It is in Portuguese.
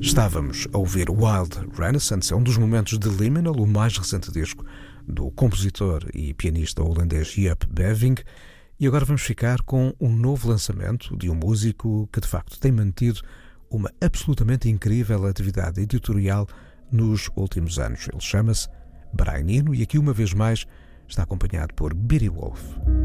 Estávamos a ouvir Wild Renaissance, é um dos momentos de Liminal, o mais recente disco do compositor e pianista holandês Jaap Beving, e agora vamos ficar com um novo lançamento de um músico que de facto tem mantido uma absolutamente incrível atividade editorial nos últimos anos. Ele chama-se Brian Eno e aqui uma vez mais está acompanhado por Beatty Wolf.